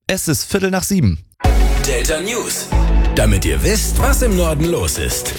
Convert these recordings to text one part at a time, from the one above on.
Es ist 6:15. Delta News. Damit ihr wisst, was im Norden los ist.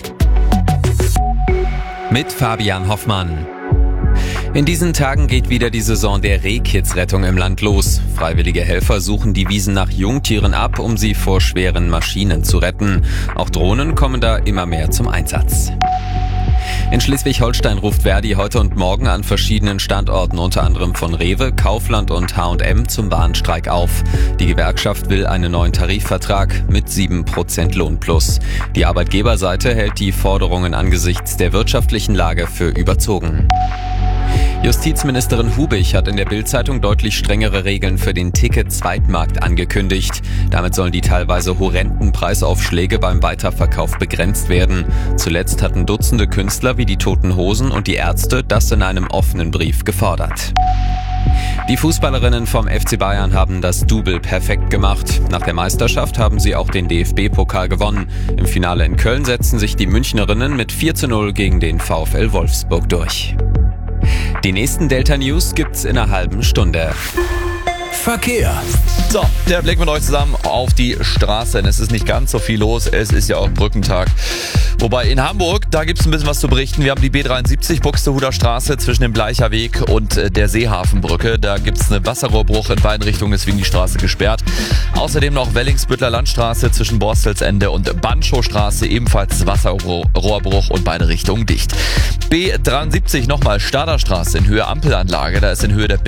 Mit Fabian Hoffmann. In diesen Tagen geht wieder die Saison der Rehkitzrettung im Land los. Freiwillige Helfer suchen die Wiesen nach Jungtieren ab, um sie vor schweren Maschinen zu retten. Auch Drohnen kommen da immer mehr zum Einsatz. In Schleswig-Holstein ruft Verdi heute und morgen an verschiedenen Standorten, unter anderem von Rewe, Kaufland und H&M, zum Warnstreik auf. Die Gewerkschaft will einen neuen Tarifvertrag mit 7% Lohnplus. Die Arbeitgeberseite hält die Forderungen angesichts der wirtschaftlichen Lage für überzogen. Justizministerin Hubich hat in der Bild-Zeitung deutlich strengere Regeln für den Ticket-Zweitmarkt angekündigt. Damit sollen die teilweise horrenden Preisaufschläge beim Weiterverkauf begrenzt werden. Zuletzt hatten Dutzende Künstler wie die Toten Hosen und die Ärzte das in einem offenen Brief gefordert. Die Fußballerinnen vom FC Bayern haben das Double perfekt gemacht. Nach der Meisterschaft haben sie auch den DFB-Pokal gewonnen. Im Finale in Köln setzten sich die Münchnerinnen mit 4:0 gegen den VfL Wolfsburg durch. Die nächsten Delta News gibt's in einer halben Stunde. Verkehr. So, der Blick mit euch zusammen auf die Straße. Denn es ist nicht ganz so viel los. Es ist ja auch Brückentag. Wobei in Hamburg, da gibt's ein bisschen was zu berichten. Wir haben die B73 Buxtehuder Straße zwischen dem Bleicher Weg und der Seehafenbrücke. Da gibt's einen Wasserrohrbruch in beiden Richtungen, deswegen die Straße gesperrt. Außerdem noch Wellingsbüttler Landstraße zwischen Borstelsende und Banschowstraße, ebenfalls Wasserrohrbruch und beide Richtungen dicht. B73 nochmal Staderstraße in Höhe Ampelanlage. Da ist in Höhe der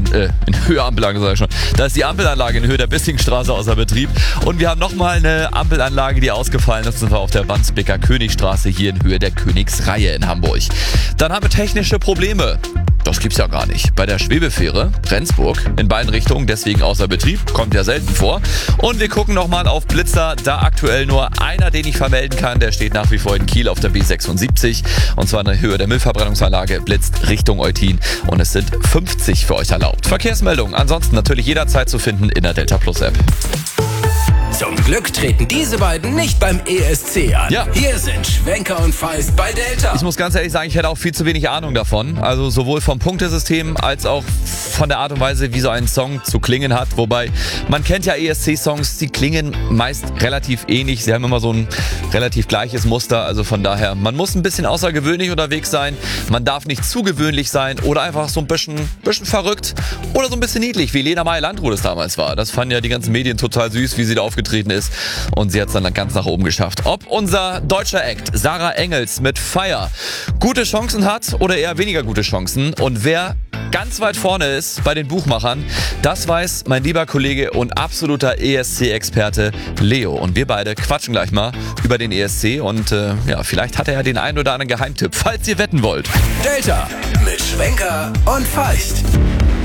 Da ist die Ampelanlage in Höhe der Bissingstraße außer Betrieb. Und wir haben nochmal eine Ampelanlage, die ausgefallen ist, und zwar auf der Wandsbeker Königstraße hier in Höhe der Königsreihe in Hamburg. Dann haben wir technische Probleme. Das gibt's ja gar nicht. Bei der Schwebefähre Rendsburg in beiden Richtungen, deswegen außer Betrieb, kommt ja selten vor. Und wir gucken nochmal auf Blitzer, da aktuell nur einer, den ich vermelden kann, der steht nach wie vor in Kiel auf der B76 und zwar in der Höhe der Müllverbrennungsanlage, blitzt Richtung Eutin und es sind 50 für euch erlaubt. Verkehrsmeldungen ansonsten natürlich jederzeit zu finden in der Delta Plus App. Zum Glück treten diese beiden nicht beim ESC an. Ja. Hier sind Schwenker und Feist bei Delta. Ich muss ganz ehrlich sagen, ich hätte auch viel zu wenig Ahnung davon. Also sowohl vom Punktesystem als auch von der Art und Weise, wie so ein Song zu klingen hat. Wobei, man kennt ja ESC-Songs, die klingen meist relativ ähnlich. Sie haben immer so ein relativ gleiches Muster. Also von daher, man muss ein bisschen außergewöhnlich unterwegs sein. Man darf nicht zu gewöhnlich sein oder einfach so ein bisschen verrückt oder so ein bisschen niedlich, wie Lena Meyer-Landrut es damals war. Das fanden ja die ganzen Medien total süß, wie sie da aufgetreten ist und sie hat es dann ganz nach oben geschafft. Ob unser deutscher Act Sarah Engels mit Fire gute Chancen hat oder eher weniger gute Chancen und wer ganz weit vorne ist bei den Buchmachern, das weiß mein lieber Kollege und absoluter ESC-Experte Leo. Und wir beide quatschen gleich mal über den ESC und vielleicht hat er ja den einen oder anderen Geheimtipp, falls ihr wetten wollt. Delta mit Schwenker und Feist.